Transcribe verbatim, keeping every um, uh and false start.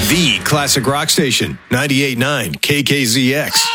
The classic rock station, ninety-eight point nine K K Z X.